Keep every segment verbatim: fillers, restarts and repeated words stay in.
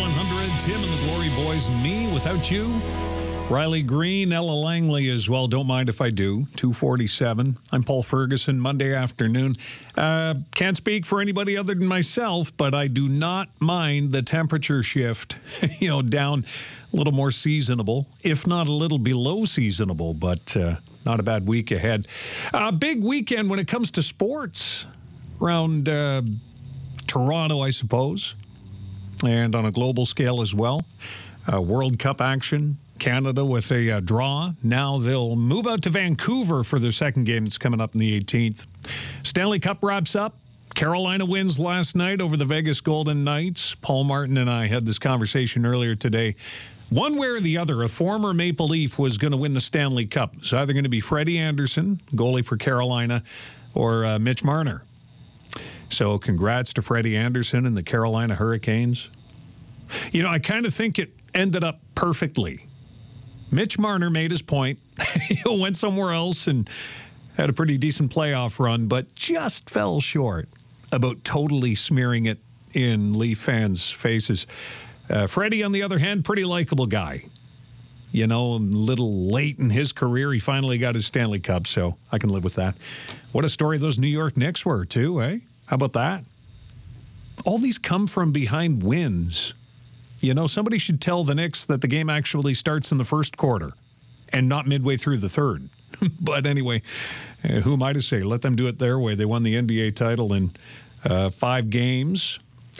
one hundred, Tim and the Glory Boys, Me Without You. Riley Green, Ella Langley as well. Don't mind if I do. two forty-seven. I'm Paul Ferguson, Monday afternoon. Uh, can't speak for anybody other than myself, but I do not mind the temperature shift, you know, down a little more seasonable, if not a little below seasonable, but uh, not a bad week ahead. A uh, big weekend when it comes to sports around uh, Toronto, I suppose, and on a global scale as well. Uh, World Cup action. Canada with a uh, draw. Now they'll move out to Vancouver for their second game. It's coming up on the eighteenth. Stanley Cup wraps up. Carolina wins last night over the Vegas Golden Knights. Paul Martin and I had this conversation earlier today. One way or the other, a former Maple Leaf was going to win the Stanley Cup. It's either going to be Freddie Anderson, goalie for Carolina, or uh, Mitch Marner. So congrats to Freddie Anderson and the Carolina Hurricanes. You know, I kind of think it ended up perfectly. Mitch Marner made his point. He went somewhere else and had a pretty decent playoff run, but just fell short about totally smearing it in Leaf fans' faces. Uh, Freddie, on the other hand, pretty likable guy. You know, a little late in his career, he finally got his Stanley Cup, so I can live with that. What a story those New York Knicks were, too, eh? How about that? All these come from behind wins. You know, somebody should tell the Knicks that the game actually starts in the first quarter and not midway through the third. But anyway, uh, who am I to say? Let them do it their way. They won the N B A title in uh, five games.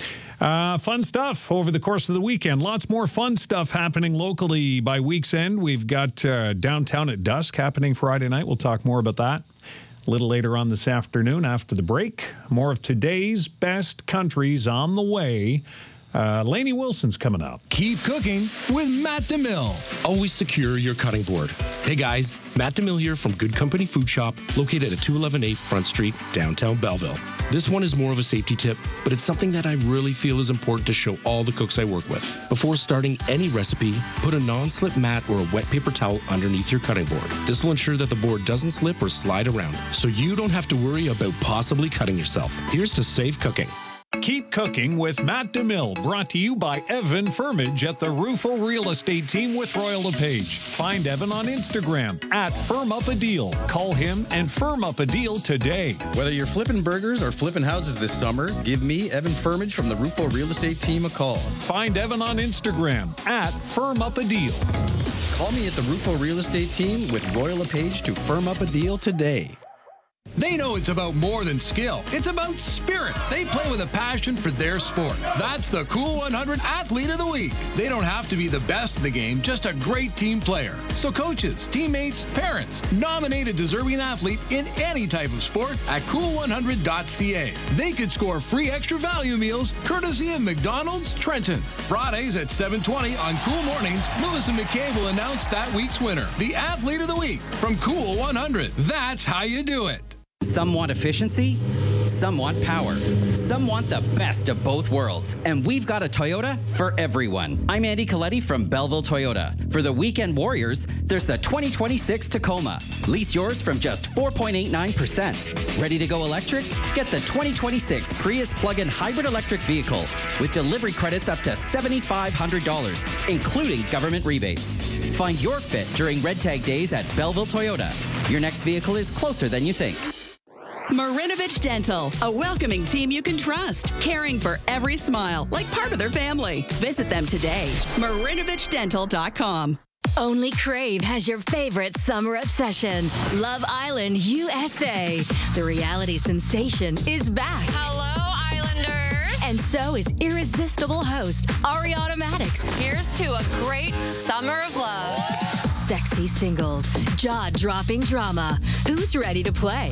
Uh, fun stuff over the course of the weekend. Lots more fun stuff happening locally by week's end. We've got uh, Downtown at Dusk happening Friday night. We'll talk more about that a little later on this afternoon after the break. More of today's best countries on the way. Uh, Lainey Wilson's coming up. Keep cooking with Matt DeMille. Always secure your cutting board. Hey guys, Matt DeMille here from Good Company Food Shop, located at two eleven A Front Street, downtown Belleville. This one is more of a safety tip, but it's something that I really feel is important to show all the cooks I work with. Before starting any recipe, put a non-slip mat or a wet paper towel underneath your cutting board. This will ensure that the board doesn't slip or slide around, so you don't have to worry about possibly cutting yourself. Here's to safe cooking. Keep Cooking with Matt DeMille, brought to you by Evan Firmage at the Rufo Real Estate Team with Royal LePage. Find Evan on Instagram at Firm Up a Deal. Call him and firm up a deal today. Whether you're flipping burgers or flipping houses this summer, give me, Evan Firmage from the Rufo Real Estate Team, a call. Find Evan on Instagram at Firm Up a Deal. Call me at the Rufo Real Estate Team with Royal LePage to firm up a deal today. They know it's about more than skill. It's about spirit. They play with a passion for their sport. That's the Cool one hundred Athlete of the Week. They don't have to be the best in the game, just a great team player. So coaches, teammates, parents, nominate a deserving athlete in any type of sport at cool one hundred dot c a. They could score free extra value meals courtesy of McDonald's Trenton. Fridays at seven twenty on Cool Mornings, Lewis and McKay will announce that week's winner, the Athlete of the Week from Cool one hundred. That's how you do it. Some want efficiency, some want power, some want the best of both worlds. And we've got a Toyota for everyone. I'm Andy Coletti from Belleville Toyota. For the weekend warriors, there's the twenty twenty-six Tacoma. Lease yours from just four point eight nine percent. Ready to go electric? Get the twenty twenty-six Prius plug-in hybrid electric vehicle with delivery credits up to seven thousand five hundred dollars, including government rebates. Find your fit during Red Tag Days at Belleville Toyota. Your next vehicle is closer than you think. Marinovich Dental, a welcoming team you can trust, caring for every smile like part of their family. Visit them today. marinovich dental dot com. Only Crave has your favorite summer obsession, Love Island U S A. The reality sensation is back. Hello, Islanders. And so is irresistible host Ariana Maddox. Here's to a great summer of love. Sexy singles, jaw-dropping drama. Who's ready to play?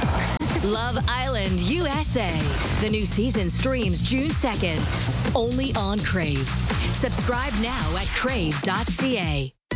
Love Island U S A. The new season streams June second, only on Crave. Subscribe now at crave dot c a.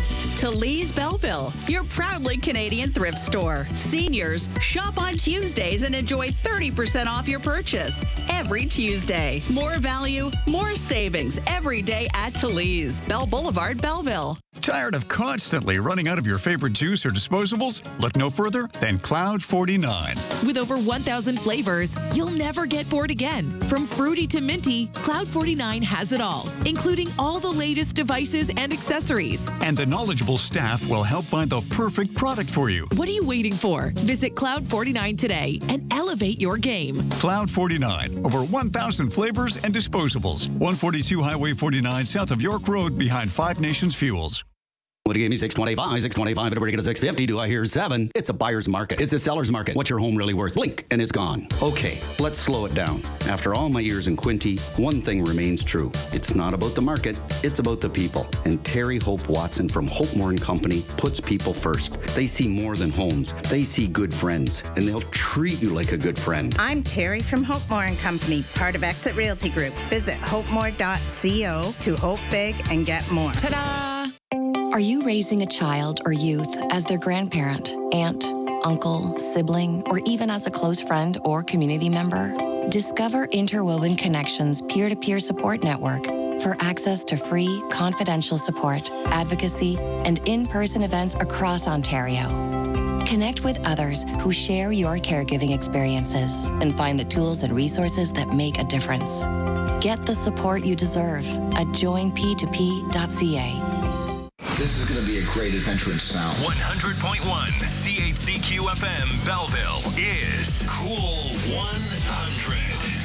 Talese Belleville, your proudly Canadian thrift store. Seniors, shop on Tuesdays and enjoy thirty percent off your purchase every Tuesday. More value, more savings every day at Talese. Bell Boulevard, Belleville. Tired of constantly running out of your favorite juice or disposables? Look no further than Cloud forty-nine. With over one thousand flavors, you'll never get bored again. From fruity to minty, Cloud forty-nine has it all, including all the latest devices and accessories. And the knowledgeable staff will help find the perfect product for you. What are you waiting for? Visit Cloud forty-nine today and elevate your game. Cloud forty-nine. Over one thousand flavors and disposables. one forty-two Highway forty-nine south of York Road behind Five Nations Fuels. Would you give me six twenty-five, six twenty-five, and break it to six fifty? Do I hear seven? It's a buyer's market. It's a seller's market. What's your home really worth? Blink, and it's gone. Okay, let's slow it down. After all my years in Quinte, one thing remains true. It's not about the market, it's about the people. And Terry Hope Watson from Hope Moore and Company puts people first. They see more than homes. They see good friends, and they'll treat you like a good friend. I'm Terry from Hope Moore and Company, part of Exit Realty Group. Visit hope moore dot co to hope big and get more. Ta-da! Are you raising a child or youth as their grandparent, aunt, uncle, sibling, or even as a close friend or community member? Discover Interwoven Connections peer-to-peer support network for access to free, confidential support, advocacy, and in-person events across Ontario. Connect with others who share your caregiving experiences and find the tools and resources that make a difference. Get the support you deserve at join p two p dot c a. This is going to be a great adventure in sound. one hundred point one C H C Q F M Belleville is Cool one hundred.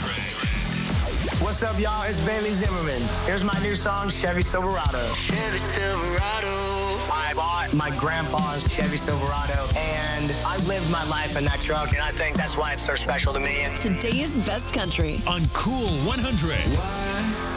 What's up, y'all? It's Bailey Zimmerman. Here's my new song, Chevy Silverado. Chevy Silverado. I bought my grandpa's Chevy Silverado, and I lived my life in that truck, and I think that's why it's so special to me. Today's best country on Cool one hundred.